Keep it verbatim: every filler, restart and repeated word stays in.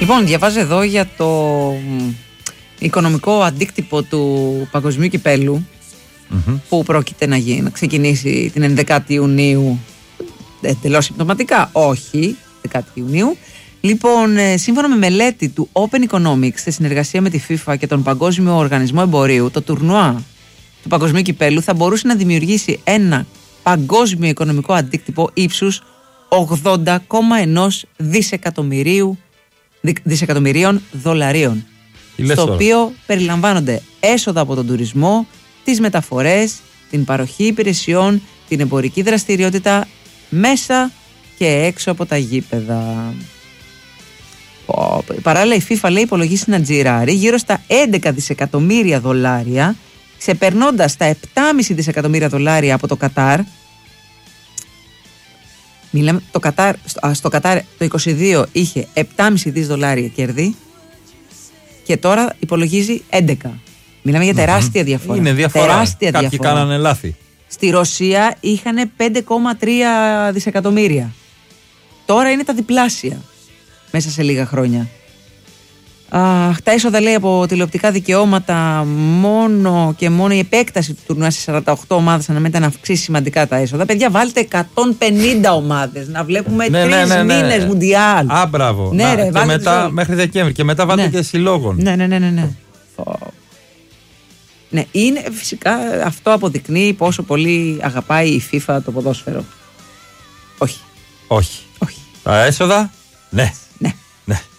Λοιπόν, διαβάζω εδώ για το οικονομικό αντίκτυπο του παγκοσμίου κυπέλου mm-hmm. που πρόκειται να, γίνει, να ξεκινήσει την ενδεκάτη Ιουνίου. Εντελώς συμπτωματικά, όχι, δεκάτη Ιουνίου. Λοιπόν, σύμφωνα με μελέτη του Open Economics σε συνεργασία με τη FIFA και τον Παγκόσμιο Οργανισμό Εμπορίου, το τουρνουά του παγκοσμίου κυπέλου θα μπορούσε να δημιουργήσει ένα παγκόσμιο οικονομικό αντίκτυπο ύψους ογδόντα κόμμα ένα δισεκατομμυρίου δισεκατομμυρίων δολαρίων, στο τώρα. οποίο περιλαμβάνονται έσοδα από τον τουρισμό, τις μεταφορές, την παροχή υπηρεσιών, την εμπορική δραστηριότητα μέσα και έξω από τα γήπεδα. Παράλληλα η FIFA λέει υπολογίσει να τζιράρει γύρω στα έντεκα δισεκατομμύρια δολάρια, ξεπερνώντας τα επτά κόμμα πέντε δισεκατομμύρια δολάρια από το Κατάρ. Μιλάμε, το Κατάρ, στο Κατάρ το είκοσι δύο είχε επτά κόμμα πέντε δις δολάρια κέρδη και τώρα υπολογίζει έντεκα. Μιλάμε για τεράστια διαφορά. Είναι διαφορά. Τεράστια Κάποιοι διαφορά. κάνανε λάθη. Στη Ρωσία είχαν πέντε κόμμα τρία δισεκατομμύρια. Τώρα είναι τα διπλάσια μέσα σε λίγα χρόνια. Αχ, τα έσοδα λέει από τηλεοπτικά δικαιώματα, μόνο και μόνο η επέκταση του τουρνουά σε σαράντα οκτώ ομάδες αναμένεται να αυξήσει σημαντικά τα έσοδα. Παιδιά, βάλτε εκατόν πενήντα ομάδες να βλέπουμε ναι, τρεις ναι, ναι, ναι. μήνες μουντιάλ. Α, μπράβο. Ναι, να, ρε, και μετά τους... μέχρι Δεκέμβρη και μετά βάλτε ναι. και συλλόγων. Ναι, ναι, ναι, ναι. ναι. Oh. Ναι, είναι φυσικά αυτό αποδεικνύει πόσο πολύ αγαπάει η FIFA το ποδόσφαιρο. Όχι. Όχι. Όχι. Τα έσοδα, ναι. Ναι. ναι.